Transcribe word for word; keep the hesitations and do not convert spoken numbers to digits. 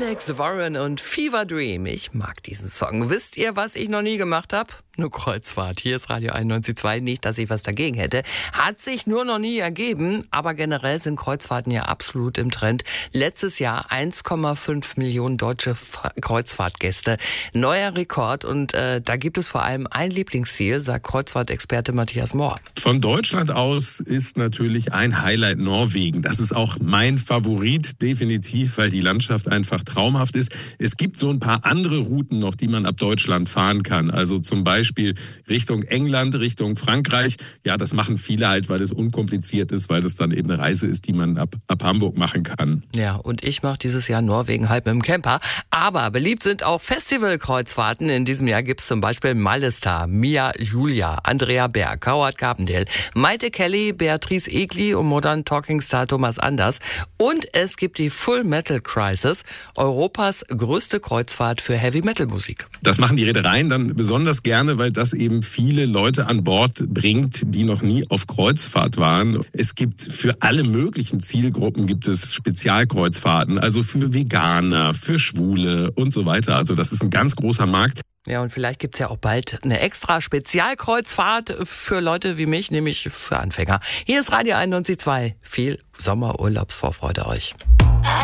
Alex Warren und Fever Dream. Ich mag diesen Song. Wisst ihr, was ich noch nie gemacht habe? Eine Kreuzfahrt. Hier ist Radio einundneunzig Komma zwei. Nicht, dass ich was dagegen hätte. Hat sich nur noch nie ergeben. Aber generell sind Kreuzfahrten ja absolut im Trend. Letztes Jahr eins Komma fünf Millionen deutsche F- Kreuzfahrtgäste. Neuer Rekord. Und äh, da gibt es vor allem ein Lieblingsziel, sagt Kreuzfahrtexperte Matthias Mohr. Von Deutschland aus ist natürlich ein Highlight Norwegen. Das ist auch mein Favorit, definitiv, weil die Landschaft einfach traumhaft ist. Es gibt so ein paar andere Routen noch, die man ab Deutschland fahren kann. Also zum Beispiel Richtung England, Richtung Frankreich. Ja, das machen viele halt, weil es unkompliziert ist, weil das dann eben eine Reise ist, die man ab, ab Hamburg machen kann. Ja, und ich mache dieses Jahr Norwegen halt mit dem Camper. Aber beliebt sind auch Festivalkreuzfahrten. In diesem Jahr gibt es zum Beispiel Malestar, Mia Julia, Andrea Berg, Howard Carpendale, Maite Kelly, Beatrice Egli und Modern Talking Star Thomas Anders. Und es gibt die Full Metal Crisis, Europas größte Kreuzfahrt für Heavy Metal Musik. Das machen die Reedereien dann besonders gerne, weil das eben viele Leute an Bord bringt, die noch nie auf Kreuzfahrt waren. Es gibt für alle möglichen Zielgruppen gibt es Spezialkreuzfahrten, also für Veganer, für Schwule und so weiter. Also das ist ein ganz großer Markt. Ja, und vielleicht gibt's ja auch bald eine extra Spezialkreuzfahrt für Leute wie mich, nämlich für Anfänger. Hier ist Radio einundneunzig Komma zwei. Viel Sommerurlaubsvorfreude euch.